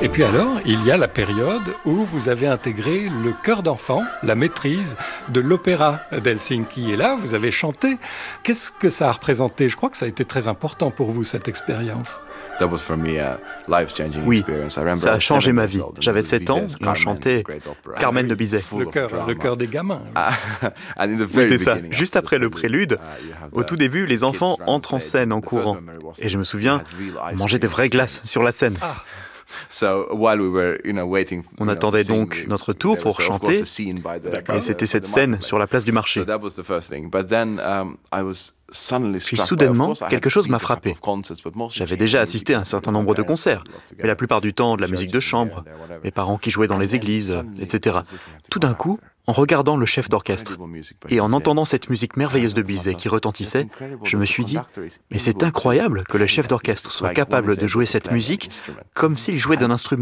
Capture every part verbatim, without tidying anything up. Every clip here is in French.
Et puis alors, il y a la période où vous avez intégré le chœur d'enfants, la maîtrise de l'opéra d'Helsinki. Et là, vous avez chanté. Qu'est-ce que ça a représenté ? Je crois que ça a été très important pour vous, cette expérience. Oui, ça a changé ma vie. J'avais sept ans et on chantait Carmen de Bizet. Le chœur, le chœur des gamins. Oui, c'est ça. Juste après le prélude, au tout début, les enfants entrent en scène en courant. Et je me souviens, on mangeait des vraies glaces sur la scène. Ah. On attendait donc notre tour pour chanter, et c'était cette scène sur la place du marché. Puis soudainement, quelque chose m'a frappé. J'avais déjà assisté à un certain nombre de concerts, mais la plupart du temps de la musique de chambre, mes parents qui jouaient dans les églises, et cetera. Tout d'un coup, en regardant le chef d'orchestre et en entendant cette musique merveilleuse de Bizet qui retentissait, je me suis dit « Mais c'est incroyable que le chef d'orchestre soit capable de jouer cette musique comme s'il jouait d'un instrument. »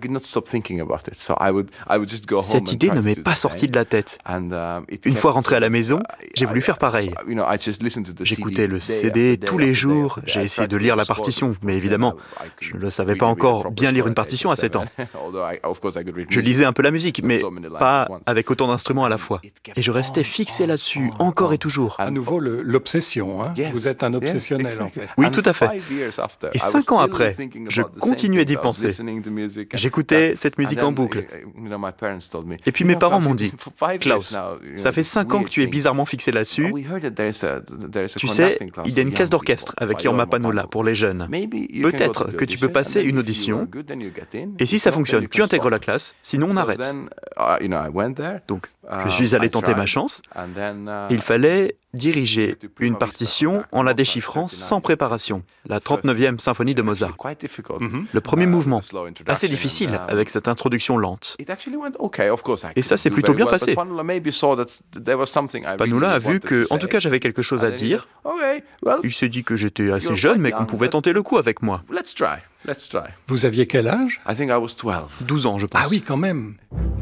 Cette idée ne m'est pas sortie de la tête. Une fois rentré à la maison, j'ai voulu faire pareil. J'écoutais le C D tous les jours, j'ai essayé de lire la partition, mais évidemment, je ne savais pas encore bien lire une partition à sept ans. Je lisais un peu la musique, mais pas avec autant d'instruments à la fois. Et je restais fixé là-dessus, encore et toujours. À nouveau, le, l'obsession. Hein. Vous êtes un obsessionnel, en fait. Oui, tout à fait. Et cinq ans après, je continuais d'y penser. J'écoutais cette musique en boucle. Et puis mes parents m'ont dit, « Klaus, ça fait cinq ans que tu es bizarrement fixé là-dessus. Tu sais, il y a une classe d'orchestre avec Jorma Pannola pour les jeunes. Peut-être que tu peux passer une audition, et si ça fonctionne, tu intègres la classe, sinon on arrête. » Donc, je suis allé tenter ma chance. Il fallait diriger une partition en la déchiffrant sans préparation, la trente-neuvième symphonie de Mozart. Mm-hmm. Le premier mouvement, assez difficile avec cette introduction lente. Et ça s'est plutôt bien passé. Pannola a vu que, en tout cas, j'avais quelque chose à dire. Il s'est dit que j'étais assez jeune, mais qu'on pouvait tenter le coup avec moi. Vous aviez quel âge ? douze ans, je pense. Ah oui, quand même.